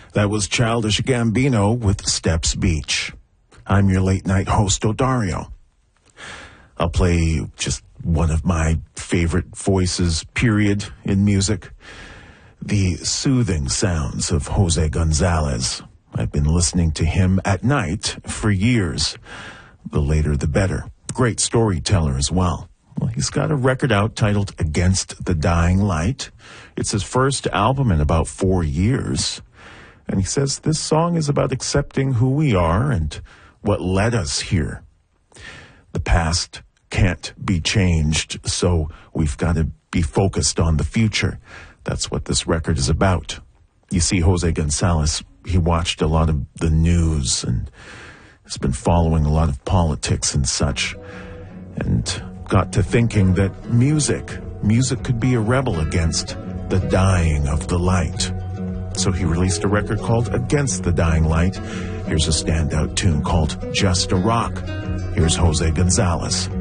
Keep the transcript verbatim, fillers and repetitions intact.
That was Childish Gambino with Steps Beach. I'm your late-night host, Odario. I'll play just one of my favorite voices, period, in music. The soothing sounds of Jose Gonzalez. I've been listening to him at night for years. The later, the better. Great storyteller as well. Well, he's got a record out titled Against the Dying Light. It's his first album in about four years. And he says this song is about accepting who we are and what led us here. The past can't be changed, so we've got to be focused on the future. That's what this record is about. You see, Jose Gonzalez, he watched a lot of the news and has been following a lot of politics and such, and got to thinking that music, music could be a rebel against the dying of the light. So he released a record called Against the Dying Light. Here's a standout tune called Just a Rock. Here's Jose Gonzalez.